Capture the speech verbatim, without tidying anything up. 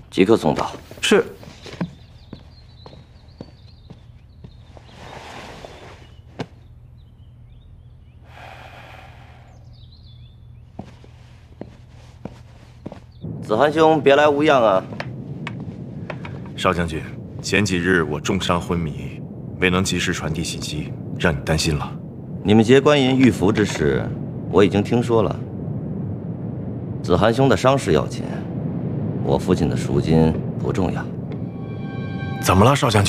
即刻送到。 是。 子涵兄，别来无恙啊！ 少将军，前几日我重伤昏迷，未能及时传递信息，让你担心了。 你们结官银玉符之事，我已经听说了。子涵兄的伤势要紧，我父亲的赎金不重要。 怎么了，少将军？